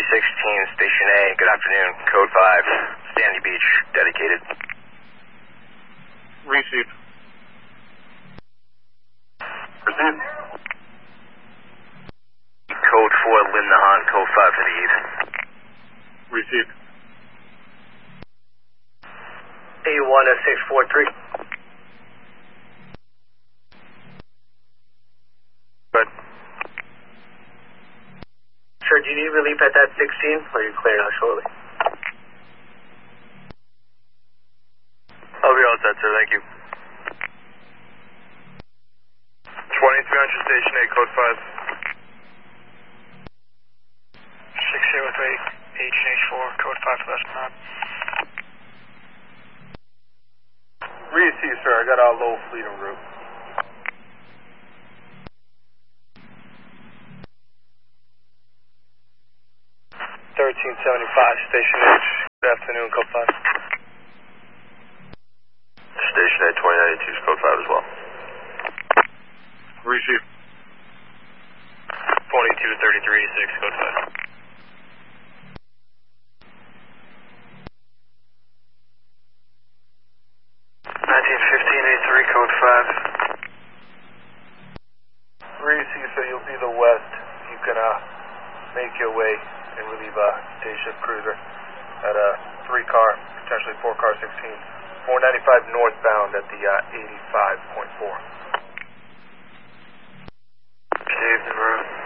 Station A, good afternoon, code 5, Sandy Beach, dedicated. Received. Received. Code 4, Lynn Nahan, code 5 to the east. Received. A1 at 643. Good. Sir, do you need relief at that 16, or are you cleared out shortly? I'll be all set, sir. Thank you. 2300 Station A, code 5. 6038, H4, code 5 left map. Receive, sir. I got a low fleet en route. Station H. Good afternoon, code 5. Station A, 2982, code 5 as well. Receive. 223386, code 5. 191583, code 5. Receive, so you'll be the west. You can make your way and relieve a day shift cruiser at a 3-car, potentially 4-car 16. 495 northbound at the 85.4. Saved en route.